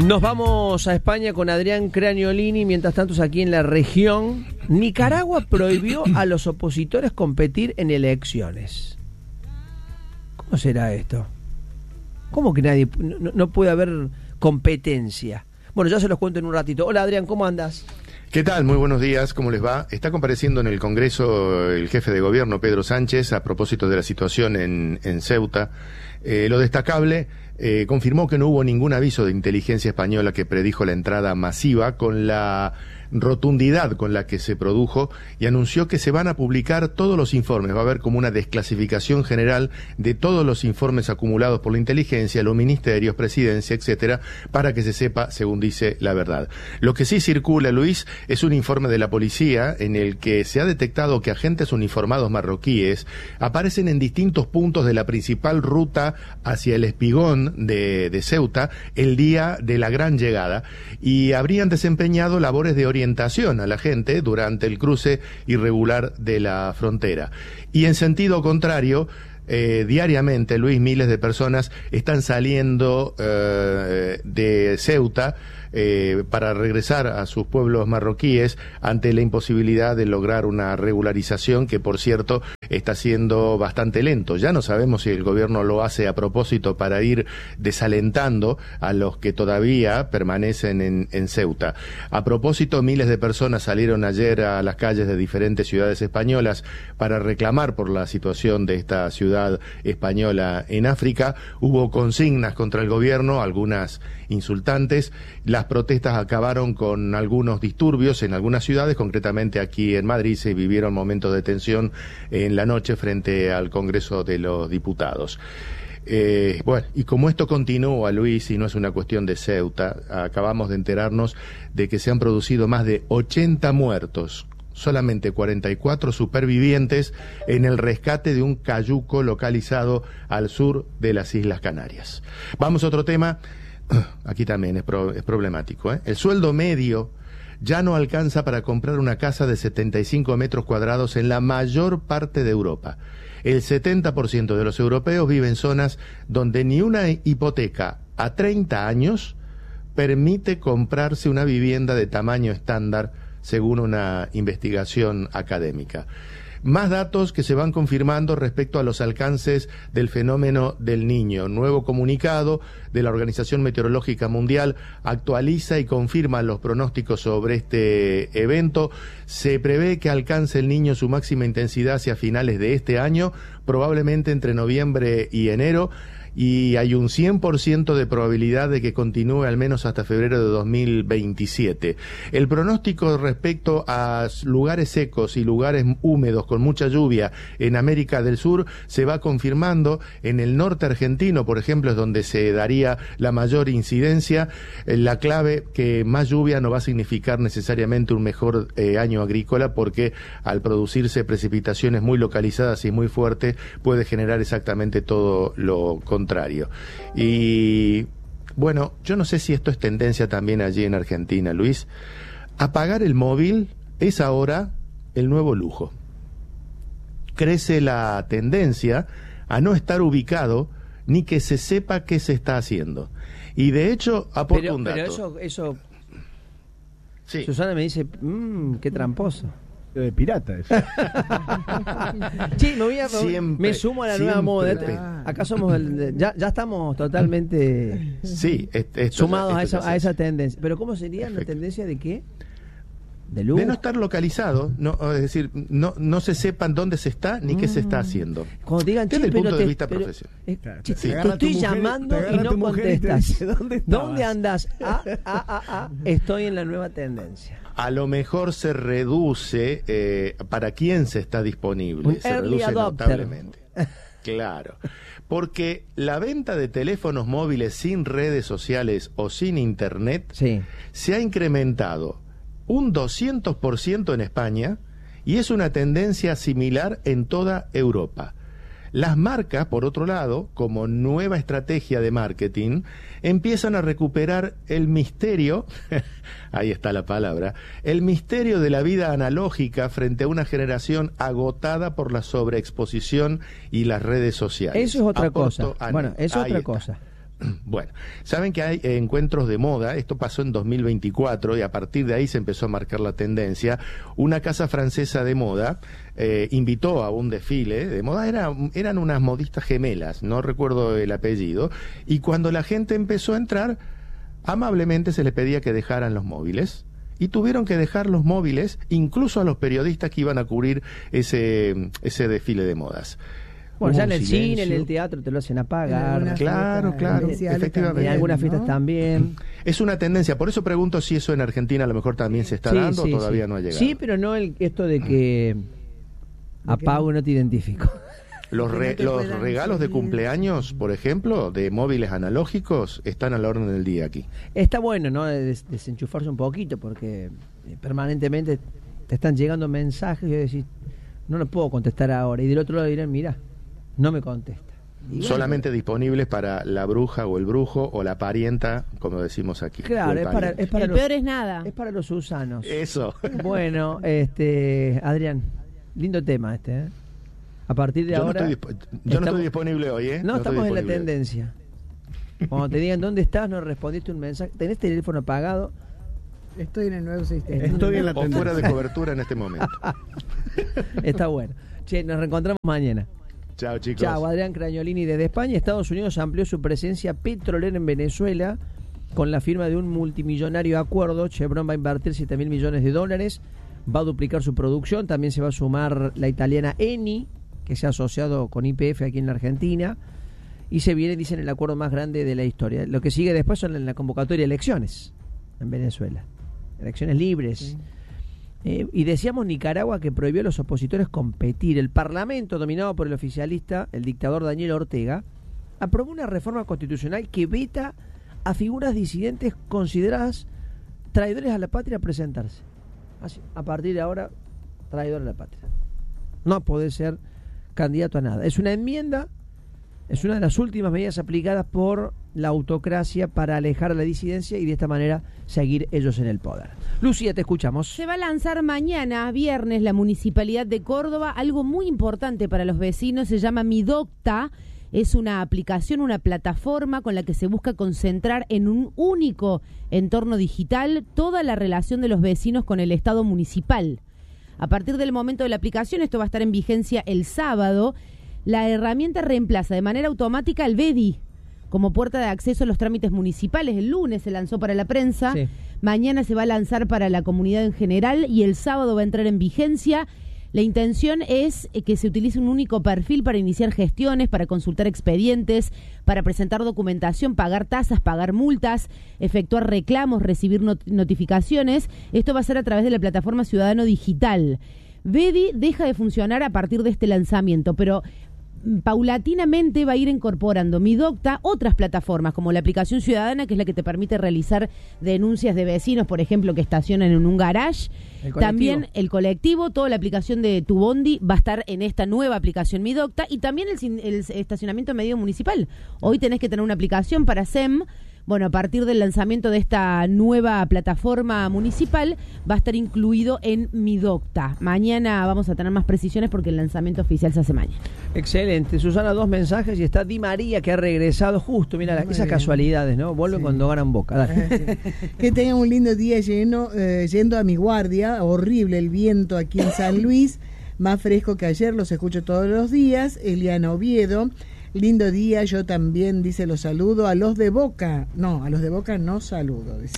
Nos vamos a España con Adrián Craniolini. Mientras tanto, aquí en la región, Nicaragua prohibió a los opositores competir en elecciones. ¿Cómo será esto? ¿Cómo que nadie no puede haber competencia? Bueno, ya se los cuento en un ratito. Hola Adrián, ¿cómo andas? ¿Qué tal? Muy buenos días, ¿cómo les va? Está compareciendo en el Congreso el jefe de gobierno, Pedro Sánchez, a propósito de la situación en Ceuta. Lo destacable, confirmó que no hubo ningún aviso de inteligencia española que predijo la entrada masiva con la rotundidad con la que se produjo y anunció que se van a publicar todos los informes. Va a haber como una desclasificación general de todos los informes acumulados por la inteligencia, los ministerios, presidencia, etcétera, para que se sepa, según dice, la verdad. Lo que sí circula, Luis, es un informe de la policía en el que se ha detectado que agentes uniformados marroquíes aparecen en distintos puntos de la principal ruta hacia el Espigón de Ceuta el día de la gran llegada y habrían desempeñado labores de orientación a la gente durante el cruce irregular de la frontera. Y en sentido contrario, diariamente, Luis, miles de personas están saliendo de Ceuta para regresar a sus pueblos marroquíes ante la imposibilidad de lograr una regularización que, por cierto, está siendo bastante lento. Ya no sabemos si el gobierno lo hace a propósito para ir desalentando a los que todavía permanecen en Ceuta. A propósito, miles de personas salieron ayer a las calles de diferentes ciudades españolas para reclamar por la situación de esta ciudad española en África. Hubo consignas contra el gobierno, algunas insultantes. Las protestas acabaron con algunos disturbios en algunas ciudades, concretamente aquí en Madrid se vivieron momentos de tensión en la noche frente al Congreso de los Diputados. Bueno, y como esto continúa, Luis, y no es una cuestión de Ceuta, acabamos de enterarnos de que se han producido más de 80 muertos, solamente 44 supervivientes en el rescate de un cayuco localizado al sur de las Islas Canarias. Vamos a otro tema. Aquí también es problemático, ¿eh? El sueldo medio ya no alcanza para comprar una casa de 75 metros cuadrados en la mayor parte de Europa. El 70% de los europeos vive en zonas donde ni una hipoteca a 30 años permite comprarse una vivienda de tamaño estándar, según una investigación académica. Más datos que se van confirmando respecto a los alcances del fenómeno del Niño. Nuevo comunicado de la Organización Meteorológica Mundial actualiza y confirma los pronósticos sobre este evento. Se prevé que alcance el Niño su máxima intensidad hacia finales de este año, probablemente entre noviembre y enero, y hay un 100% de probabilidad de que continúe al menos hasta febrero de 2027. El pronóstico respecto a lugares secos y lugares húmedos con mucha lluvia en América del Sur se va confirmando. En el norte argentino, por ejemplo, es donde se daría la mayor incidencia. La clave que más lluvia no va a significar necesariamente un mejor año agrícola, porque al producirse precipitaciones muy localizadas y muy fuertes puede generar exactamente todo lo contrario. Y bueno, yo no sé si esto es tendencia también allí en Argentina, Luis. Apagar el móvil es ahora el nuevo lujo. Crece la tendencia a no estar ubicado ni que se sepa qué se está haciendo. Y de hecho, aporto un dato. Pero eso sí. Susana me dice, qué tramposo. De pirata eso. Sí, me sumo a la nueva moda. Acá somos ya estamos totalmente sumados a esa tendencia. Pero ¿cómo sería la tendencia de qué? De no estar localizado, es decir, no se sepan dónde se está ni qué se está haciendo. Cuando digan, desde el punto de vista profesional. Te estoy llamando y no contestas. ¿Dónde andas? Estoy en la nueva tendencia. A lo mejor se reduce para quién se está disponible, se reduce notablemente. Claro, porque la venta de teléfonos móviles sin redes sociales o sin internet se ha incrementado un 200% en España y es una tendencia similar en toda Europa. Las marcas, por otro lado, como nueva estrategia de marketing, empiezan a recuperar el misterio, ahí está la palabra, el misterio de la vida analógica frente a una generación agotada por la sobreexposición y las redes sociales. Eso es otra cosa. Bueno, eso es otra cosa. Bueno, saben que hay encuentros de moda, esto pasó en 2024 y a partir de ahí se empezó a marcar la tendencia. Una casa francesa de moda invitó a un desfile de moda, eran unas modistas gemelas, no recuerdo el apellido, y cuando la gente empezó a entrar, amablemente se les pedía que dejaran los móviles. Y tuvieron que dejar los móviles, incluso a los periodistas que iban a cubrir ese desfile de modas. Bueno, ya en el cine, en el teatro te lo hacen apagar. Claro, efectivamente. En algunas fiestas también. Es una tendencia, por eso pregunto si eso en Argentina a lo mejor también se está dando o todavía no ha llegado. Sí, pero no esto de que apago y no te identifico. Los regalos de cumpleaños, por ejemplo, de móviles analógicos, están a la orden del día aquí. Está bueno, ¿no? Desenchufarse un poquito, porque permanentemente te están llegando mensajes y decís, no los puedo contestar ahora. Y del otro lado dirán, mira, no me contesta. Y solamente disponibles para la bruja o el brujo o la parienta, como decimos aquí. Claro, es para el los, peor es nada. Es para los usanos. Eso. Bueno, Adrián, lindo tema ¿eh? A partir de ahora... No estoy disponible hoy, ¿eh? No estamos en la tendencia. Cuando te digan dónde estás, no respondiste un mensaje, tenés teléfono apagado. Estoy en el nuevo sistema. Estoy en la tendencia. O fuera de cobertura en este momento. Está bueno. Che, nos reencontramos mañana. Chao, chicos. Chao, Adrián Craniolini desde España. Estados Unidos amplió su presencia petrolera en Venezuela con la firma de un multimillonario acuerdo. Chevron va a invertir $7.000 millones, va a duplicar su producción. También se va a sumar la italiana Eni, que se ha asociado con YPF aquí en la Argentina, y se viene, dicen, el acuerdo más grande de la historia. Lo que sigue después son la convocatoria de elecciones en Venezuela, elecciones libres. Sí. Y decíamos Nicaragua, que prohibió a los opositores competir. El Parlamento, dominado por el oficialista, el dictador Daniel Ortega, aprobó una reforma constitucional que veta a figuras disidentes consideradas traidores a la patria presentarse. Así, a partir de ahora, traidor a la patria. No puede ser candidato a nada. Es una enmienda, es una de las últimas medidas aplicadas por la autocracia para alejar a la disidencia y de esta manera seguir ellos en el poder. Lucía, te escuchamos. Se va a lanzar mañana, viernes, la Municipalidad de Córdoba, algo muy importante para los vecinos, se llama Midocta. Es una aplicación, una plataforma con la que se busca concentrar en un único entorno digital toda la relación de los vecinos con el Estado municipal. A partir del momento de la aplicación, esto va a estar en vigencia el sábado, la herramienta reemplaza de manera automática al BEDI como puerta de acceso a los trámites municipales. El lunes se lanzó para la prensa, sí. Mañana se va a lanzar para la comunidad en general y el sábado va a entrar en vigencia. La intención es que se utilice un único perfil para iniciar gestiones, para consultar expedientes, para presentar documentación, pagar tasas, pagar multas, efectuar reclamos, recibir notificaciones. Esto va a ser a través de la plataforma Ciudadano Digital. BEDI deja de funcionar a partir de este lanzamiento, pero paulatinamente va a ir incorporando Midocta otras plataformas, como la aplicación ciudadana, que es la que te permite realizar denuncias de vecinos, por ejemplo, que estacionan en un garage. También el colectivo, toda la aplicación de Tu Bondi va a estar en esta nueva aplicación Midocta, y también el estacionamiento medio municipal. Hoy tenés que tener una aplicación para SEM. Bueno, a partir del lanzamiento de esta nueva plataforma municipal va a estar incluido en Midocta. Mañana vamos a tener más precisiones porque el lanzamiento oficial se hace mañana. Excelente. Susana, 2 mensajes y está Di María, que ha regresado justo. Mira, esas casualidades, ¿no? Vuelven cuando ganan Boca. Dale. Que tengan un lindo día yendo a mi guardia. Horrible el viento aquí en San Luis. Más fresco que ayer, los escucho todos los días. Eliana Oviedo. Lindo día, yo también, dice, los saludo a los de Boca. No, a los de Boca no saludo, dice.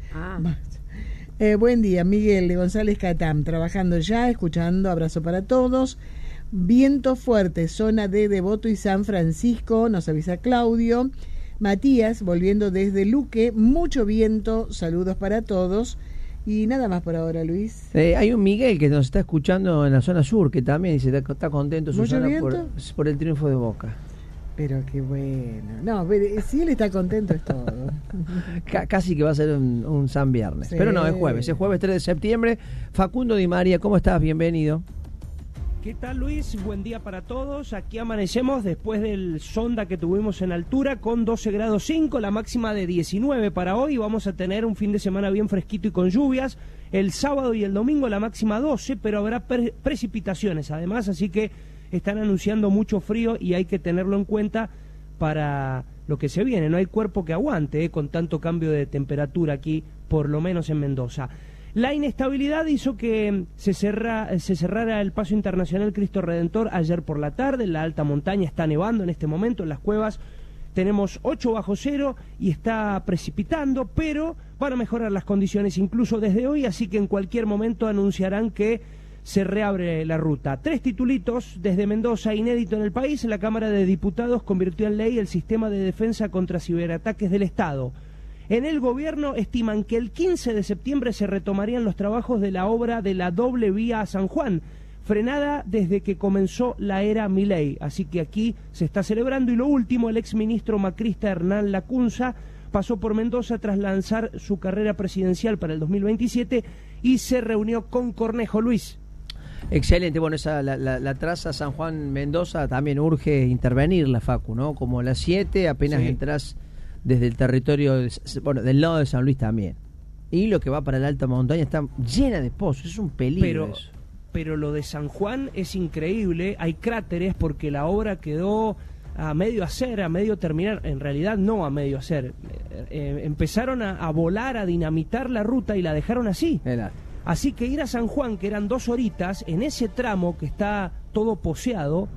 Buen día, Miguel de González Catam, trabajando ya, escuchando, abrazo para todos. Viento fuerte, zona de Devoto y San Francisco, nos avisa Claudio. Matías, volviendo desde Luque, mucho viento, saludos para todos. Y nada más por ahora, Luis. Hay un Miguel que nos está escuchando en la zona sur, que también dice, está contento, Susana, por el triunfo de Boca. Pero qué bueno. No, si él está contento es todo. Casi que va a ser un San Viernes. Sí. Pero no, es jueves 3 de septiembre. Facundo Di María, ¿cómo estás? Bienvenido. ¿Qué tal, Luis? Buen día para todos. Aquí amanecemos después del sonda que tuvimos en altura con 12 grados 5, la máxima de 19 para hoy. Vamos a tener un fin de semana bien fresquito y con lluvias. El sábado y el domingo la máxima 12, pero habrá precipitaciones además, así que están anunciando mucho frío y hay que tenerlo en cuenta para lo que se viene. No hay cuerpo que aguante con tanto cambio de temperatura aquí, por lo menos en Mendoza. La inestabilidad hizo que se cerrara el paso internacional Cristo Redentor ayer por la tarde. En la alta montaña está nevando en este momento, en las cuevas tenemos 8 bajo cero y está precipitando, pero van a mejorar las condiciones incluso desde hoy, así que en cualquier momento anunciarán que se reabre la ruta. 3 titulitos desde Mendoza, inédito en el país. La Cámara de Diputados convirtió en ley el sistema de defensa contra ciberataques del Estado. En el gobierno estiman que el 15 de septiembre se retomarían los trabajos de la obra de la doble vía a San Juan, frenada desde que comenzó la era Milei. Así que aquí se está celebrando. Y lo último, el exministro macrista Hernán Lacunza pasó por Mendoza tras lanzar su carrera presidencial para el 2027 y se reunió con Cornejo. Luis. Excelente, bueno, la traza San Juan-Mendoza también urge intervenir la Facu, ¿no? Como a las 7 apenas sí. Entras desde el territorio, del lado de San Luis también. Y lo que va para la alta montaña está llena de pozos, es un peligro eso. Pero lo de San Juan es increíble, hay cráteres porque la obra quedó a medio hacer, a medio terminar, en realidad no a medio hacer. Empezaron a volar, a dinamitar la ruta y la dejaron así. Así que ir a San Juan, que eran 2 horitas, en ese tramo que está todo poseado,